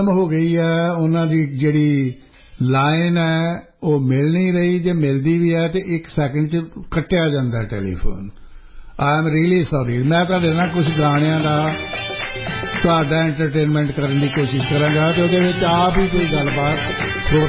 ਹੋ ਗਈ ਹੈ ਉਹਨਾਂ ਦੀ ਜਿਹੜੀ ਲਾਈਨ ਹੈ ਉਹ ਮਿਲ ਨਹੀਂ ਰਹੀ ਜੇ ਮਿਲਦੀ ਵੀ ਹੈ ਤੇ 1 ਸੈਕਿੰਡ 'ਚ ਕੱਟਿਆ ਜਾਂਦਾ telephone I am really sorry ਮੈਂ ਤੁਹਾਡੇ ਨਾਲ ਕੁਝ ਗਾਣਿਆਂ ਦਾ ਤੁਹਾਡਾ ਐਂਟਰਟੇਨਮੈਂਟ ਕਰਨ ਦੀ ਕੋਸ਼ਿਸ਼ ਕਰਾਂਗਾ ਤੇ ਉਹਦੇ ਵਿੱਚ ਆਪ ਹੀ ਕੋਈ ਗੱਲਬਾਤ